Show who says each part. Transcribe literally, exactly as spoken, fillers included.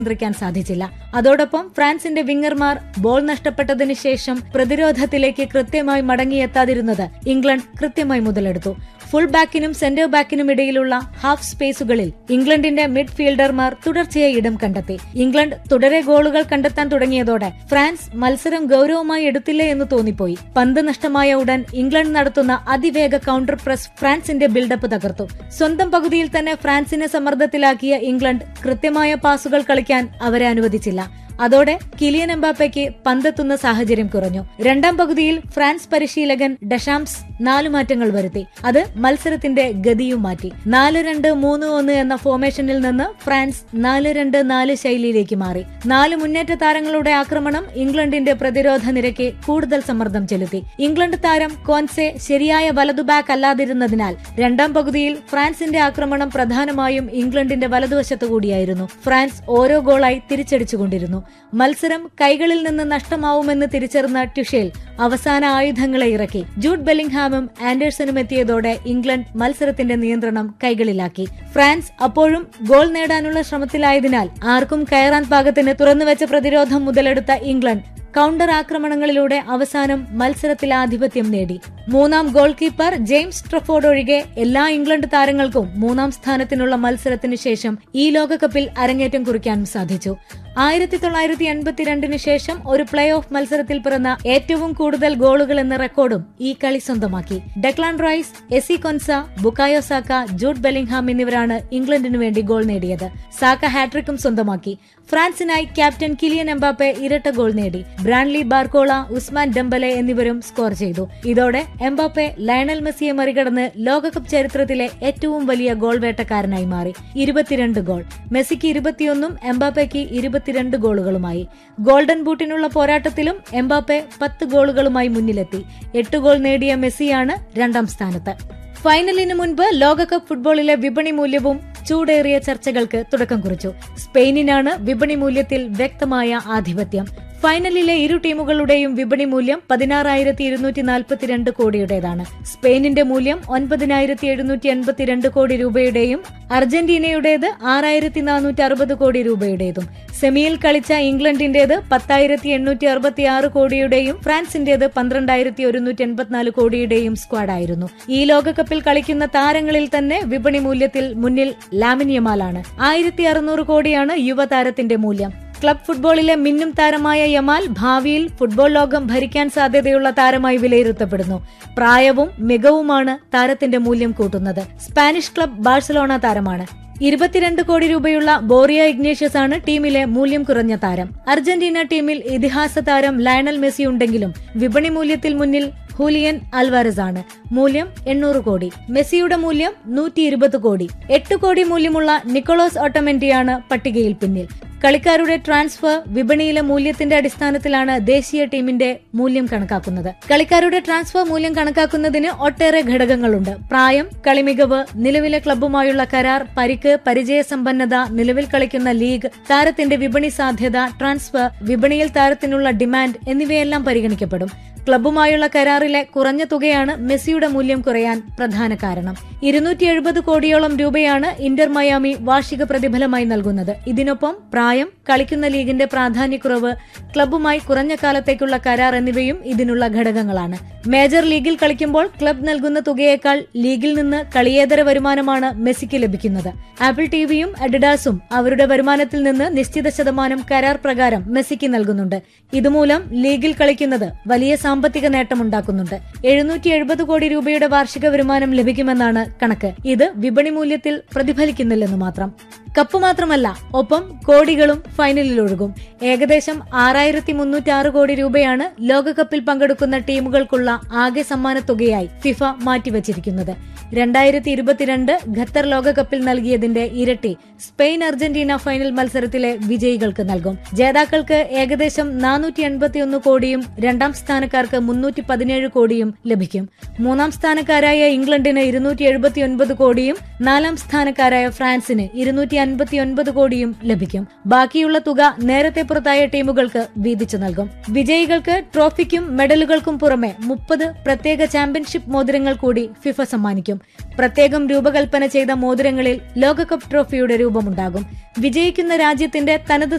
Speaker 1: നിയന്ത്രിക്കാൻ സാധിച്ചില്ല. അതോടൊപ്പം ഫ്രാൻസിന്റെ വിങ്ങർമാർ ബോൾ നഷ്ടപ്പെട്ടതിനു ശേഷം പ്രതിരോധത്തിലേക്ക് കൃത്യമായി മടങ്ങിയെത്താതിരുന്നത് ഇംഗ്ലണ്ട് കൃത്യമായി മുതലെടുത്തു. ഫുൾ ബാക്കിനും സെന്റർ ബാക്കിനും ഇടയിലുള്ള ഹാഫ് സ്പേസുകളിൽ ഇംഗ്ലണ്ടിന്റെ മിഡ്ഫീൽഡർമാർ തുടർച്ചയായി ഇടം കണ്ടെത്തി. ഇംഗ്ലണ്ട് തുടരെ ഗോളുകൾ കണ്ടെത്താൻ തുടങ്ങിയതോടെ ഫ്രാൻസ് മത്സരം ഗൌരവമായി എടുത്തില്ലേ എന്ന് തോന്നിപ്പോയി. പന്ത് നഷ്ടമായ ഉടൻ ഇംഗ്ലണ്ട് നടത്തുന്ന അതിവേഗ കൌണ്ടർ പ്രസ് ഫ്രാൻസിന്റെ ബിൽഡപ്പ് തകർത്തു. സ്വന്തം പകുതിയിൽ തന്നെ ഫ്രാൻസിനെ സമ്മർദ്ദത്തിലാക്കിയ ഇംഗ്ലണ്ട് കൃത്യമായ പാസുകൾ കളിക്കാൻ അവരെ അനുവദിച്ചില്ല. അതോടെ കിലിയൻ എംബാപ്പയ്ക്ക് പന്തെത്തുന്ന സാഹചര്യം കുറഞ്ഞു. രണ്ടാം പകുതിയിൽ ഫ്രാൻസ് പരിശീലകൻ ഡെഷാംസ് നാലു മാറ്റങ്ങൾ വരുത്തി. അത് മത്സരത്തിന്റെ ഗതിയും മാറ്റി. നാല് രണ്ട് മൂന്ന് ഒന്ന് എന്ന ഫോർമേഷനിൽ നിന്ന് ഫ്രാൻസ് നാല് രണ്ട് നാല് ശൈലിയിലേക്ക് മാറി. നാല് മുന്നേറ്റ താരങ്ങളുടെ ആക്രമണം ഇംഗ്ലണ്ടിന്റെ പ്രതിരോധ നിരക്ക് കൂടുതൽ സമ്മർദ്ദം ചെലുത്തി. ഇംഗ്ലണ്ട് താരം കോൻസെ ശരിയായ വലതു ബാക്ക് അല്ലാതിരുന്നതിനാൽ രണ്ടാം പകുതിയിൽ ഫ്രാൻസിന്റെ ആക്രമണം പ്രധാനമായും ഇംഗ്ലണ്ടിന്റെ വലതുവശത്തു കൂടിയായിരുന്നു. ഫ്രാൻസ് ഓരോ ഗോളായി തിരിച്ചടിച്ചുകൊണ്ടിരുന്നു. മത്സരം കൈകളിൽ നിന്ന് നഷ്ടമാവുമെന്ന് തിരിച്ചറിഞ്ഞ ട്യൂഷേൽ അവസാന ആയുധങ്ങളെ ഇറക്കി. ജൂഡ് ബെല്ലിംഗ്ഹാമും ആൻഡേഴ്സണും എത്തിയതോടെ ഇംഗ്ലണ്ട് മത്സരത്തിന്റെ നിയന്ത്രണം കൈകളിലാക്കി. ഫ്രാൻസ് അപ്പോഴും ഗോൾ നേടാനുള്ള ശ്രമത്തിലായതിനാൽ ആർക്കും കയറാൻ പാകത്തിന് തുറന്നുവെച്ച പ്രതിരോധം മുതലെടുത്ത ഇംഗ്ലണ്ട് കൌണ്ടർ ആക്രമണങ്ങളിലൂടെ അവസാനം മത്സരത്തിൽ ആധിപത്യം നേടി. മൂന്നാം ഗോൾ കീപ്പർ ജെയിംസ് ട്രഫോർഡ് ഒഴികെ എല്ലാ ഇംഗ്ലണ്ട് താരങ്ങൾക്കും മൂന്നാം സ്ഥാനത്തിനുള്ള മത്സരത്തിനു ശേഷം ഈ ലോകകപ്പിൽ അരങ്ങേറ്റം കുറിക്കാനും സാധിച്ചു. ആയിരത്തി തൊള്ളായിരത്തി എൺപത്തിരണ്ടിന് ശേഷം ഒരു പ്ലേ ഓഫ് മത്സരത്തിൽ പിറന്ന ഏറ്റവും കൂടുതൽ ഗോളുകൾ എന്ന റെക്കോർഡും ഈ കളി സ്വന്തമാക്കി. Declan rice, AC Konsa, Bukayo Saka, Jude Bellingham എന്നിവരാണ് ഇംഗ്ലണ്ടിനു വേണ്ടി ഗോൾ നേടിയത്. സാക്ക ഹാട്രിക്കും സ്വന്തമാക്കി. ഫ്രാൻസിനായി ക്യാപ്റ്റൻ കിലിയൻ എംബാപ്പെ ഇരട്ട ഗോൾ നേടി. ബ്രാൻലി ബാർക്കോള, ഉസ്മാൻ ഡെംബലെ എന്നിവരും സ്കോർ ചെയ്തു. ഇതോടെ എംബാപ്പെ ലയണൽ മെസ്സിയെ മറികടന്ന് ലോകകപ്പ് ചരിത്രത്തിലെ ഏറ്റവും വലിയ ഗോൾ വേട്ടക്കാരനായി മാറി. ഇരുപത്തിരണ്ട് ഗോൾ. മെസ്സിക്ക് ഇരുപത്തിയൊന്നും എംബാപ്പയ്ക്ക് ഇരുപത്തിരണ്ട് ഗോളുകളുമായി. ഗോൾഡൻ ബൂട്ടിനുള്ള പോരാട്ടത്തിലും എംബാപ്പെ പത്ത് ഗോളുകളുമായി മുന്നിലെത്തി. എട്ട് ഗോൾ നേടിയ മെസ്സിയാണ് രണ്ടാം സ്ഥാനത്ത്. ഫൈനലിന് മുൻപ് ലോകകപ്പ് ഫുട്ബോളിലെ വിപണി മൂല്യവും ചൂടേറിയ ചർച്ചകൾക്ക് തുടക്കം കുറിച്ചു. സ്പെയിനിനാണ് വിപണി മൂല്യത്തിൽ വ്യക്തമായ ആധിപത്യം. ഫൈനലിലെ ഇരു ടീമുകളുടെയും വിപണി മൂല്യം പതിനാറായിരത്തി ഇരുന്നൂറ്റി നാൽപ്പത്തിരണ്ട് കോടിയുടേതാണ്. സ്പെയിനിന്റെ മൂല്യം ഒൻപതിനായിരത്തി എഴുന്നൂറ്റി എൺപത്തിരണ്ട് കോടി രൂപയുടെയും അർജന്റീനയുടേത് ആറായിരത്തി നാനൂറ്റി അറുപത് കോടി രൂപയുടേതും. സെമിയിൽ കളിച്ച ഇംഗ്ലണ്ടിന്റേത് പത്തായിരത്തി എണ്ണൂറ്റി അറുപത്തി ആറ് കോടിയുടെയും ഫ്രാൻസിന്റേത് പന്ത്രണ്ടായിരത്തി ഒരുന്നൂറ്റി എൺപത്തിനാല് കോടിയുടെയും സ്ക്വാഡായിരുന്നു. ഈ ലോകകപ്പിൽ കളിക്കുന്ന താരങ്ങളിൽ തന്നെ വിപണി മൂല്യത്തിൽ മുന്നിൽ ലാമിൻ യമാലാണ്. ആയിരത്തി അറുന്നൂറ് കോടിയാണ് യുവതാരത്തിന്റെ മൂല്യം. ക്ലബ് ഫുട്ബോളിലെ മിന്നും താരമായ യമാൽ ഭാവിയിൽ ഫുട്ബോൾ ലോകം ഭരിക്കാൻ സാധ്യതയുള്ള താരമായി വിലയിരുത്തപ്പെടുന്നു. പ്രായവും മികവുമാണ് താരത്തിന്റെ മൂല്യം കൂട്ടുന്നത്. സ്പാനിഷ് ക്ലബ് ബാഴ്സലോണ താരമാണ്. ഇരുപത്തിരണ്ട് കോടി രൂപയുള്ള ബോറിയ ഇഗ്നേഷ്യസ് ആണ് ടീമിലെ മൂല്യം കുറഞ്ഞ താരം. അർജന്റീന ടീമിൽ ഇതിഹാസ താരം ലയണൽ മെസ്സി ഉണ്ടെങ്കിലും വിപണി മൂല്യത്തിൽ മുന്നിൽ ഹൂലിയൻ അൽവാരസ് ആണ്. മൂല്യം എണ്ണൂറ് കോടി. മെസ്സിയുടെ മൂല്യം നൂറ്റി ഇരുപത് കോടി. എട്ട് കോടി മൂല്യമുള്ള നിക്കോളാസ് ഓട്ടമെന്റിയാണ് പട്ടികയിൽ പിന്നിൽ. കളിക്കാരുടെ ട്രാൻസ്ഫർ വിപണിയിലെ മൂല്യത്തിന്റെ അടിസ്ഥാനത്തിലാണ് ദേശീയ ടീമിന്റെ മൂല്യം കണക്കാക്കുന്നത്. കളിക്കാരുടെ ട്രാൻസ്ഫർ മൂല്യം കണക്കാക്കുന്നതിന് ഒട്ടേറെ ഘടകങ്ങളുണ്ട്. പ്രായം, കളിമികവ്, നിലവിലെ ക്ലബ്ബുമായുള്ള കരാർ, പരിക്ക്, പരിചയസമ്പന്നത, നിലവിൽ കളിക്കുന്ന ലീഗ്, താരത്തിന്റെ വിപണി സാധ്യത, ട്രാൻസ്ഫർ, വിപണിയിൽ താരത്തിനുള്ള ഡിമാൻഡ് എന്നിവയെല്ലാം പരിഗണിക്കപ്പെടും. ക്ലബ്ബുമായുള്ള കരാറിലെ കുറഞ്ഞ തുകയാണ് മെസ്സിയുടെ മൂല്യം കുറയാൻ പ്രധാന കാരണം. ഇരുന്നൂറ്റി എഴുപത് കോടിയോളം രൂപയാണ് ഇന്റർ മയാമി വാർഷിക പ്രതിഫലമായി നൽകുന്നത്. ഇതിനൊപ്പം പ്രായം, കളിക്കുന്ന ലീഗിന്റെ പ്രാധാന്യക്കുറവ്, ക്ലബ്ബുമായി കുറഞ്ഞ കാലത്തേക്കുള്ള കരാർ എന്നിവയും ഇതിനുള്ള ഘടകങ്ങളാണ്. മേജർ ലീഗിൽ കളിക്കുമ്പോൾ ക്ലബ് നൽകുന്ന തുകയേക്കാൾ ലീഗിൽ നിന്ന് കളിയേതര വരുമാനമാണ് മെസ്സിക്ക് ലഭിക്കുന്നത്. ആപ്പിൾ ടിവിയും അഡിഡാസും അവരുടെ വരുമാനത്തിൽ നിന്ന് നിശ്ചിത ശതമാനം കരാർ പ്രകാരം മെസ്സിക്ക് നൽകുന്നുണ്ട്. ഇതുമൂലം ലീഗിൽ കളിക്കുന്നത് വലിയ സാമ്പത്തിക നേട്ടമുണ്ടാക്കുന്നുണ്ട്. എഴുന്നൂറ്റി എഴുപത് കോടി രൂപയുടെ വാർഷിക വരുമാനം ലഭിക്കുമെന്നാണ് കണക്ക്. ഇത് വിപണി മൂല്യത്തിൽ പ്രതിഫലിക്കുന്നില്ലെന്ന് മാത്രം. കപ്പ് മാത്രമല്ല, ഒപ്പം കോടികളും ഫൈനലിൽ ഒഴുകും. ഏകദേശം ആറായിരത്തി മുന്നൂറ്റി ആറ് കോടി രൂപയാണ് ലോകകപ്പിൽ പങ്കെടുക്കുന്ന ടീമുകൾക്കുള്ള ആകെ സമ്മാനത്തുകയായി ഫിഫ മാറ്റിവച്ചിരിക്കുന്നത്. രണ്ടായിരത്തി ഇരുപത്തിരണ്ട് ഖത്തർ ലോകകപ്പിൽ നൽകിയതിന്റെ ഇരട്ടി സ്പെയിൻ അർജന്റീന ഫൈനൽ മത്സരത്തിലെ വിജയികൾക്ക് നൽകും. ജേതാക്കൾക്ക് ഏകദേശം നാനൂറ്റി എൺപത്തിയൊന്ന് കോടിയും രണ്ടാം സ്ഥാനക്കാർക്ക് മുന്നൂറ്റി പതിനേഴ് കോടിയും ലഭിക്കും. മൂന്നാം സ്ഥാനക്കാരായ ഇംഗ്ലണ്ടിന് ഇരുന്നൂറ്റി എഴുപത്തിയൊൻപത് കോടിയും നാലാം സ്ഥാനക്കാരായ ഫ്രാൻസിന് ഇരുന്നൂറ്റി അൻപത്തിയൊൻപത് കോടിയും ലഭിക്കും. ബാക്കിയുള്ള തുക നേരത്തെ പുറത്തായ ടീമുകൾക്ക് വീതിച്ചു നൽകും. വിജയികൾക്ക് ട്രോഫിക്കും മെഡലുകൾക്കും പുറമെ മുപ്പത് പ്രത്യേക ചാമ്പ്യൻഷിപ്പ് മോതിരങ്ങൾ കൂടി ഫിഫ സമ്മാനിക്കും. പ്രത്യേകം രൂപകൽപ്പന ചെയ്ത മോതിരങ്ങളിൽ ലോകകപ്പ് ട്രോഫിയുടെ രൂപമുണ്ടാകും. വിജയിക്കുന്ന രാജ്യത്തിന്റെ തനത്